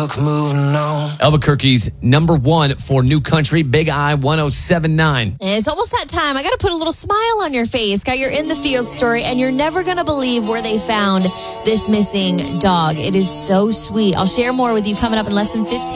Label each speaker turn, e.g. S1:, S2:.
S1: luck moving on.
S2: Albuquerque's number one for new country, Big I 1079.
S3: And it's almost that time. I got to put a little smile on your face. Got your In the Field story, and you're never going to believe where they found this missing dog. It is so sweet. I'll share more with you coming up in less than 15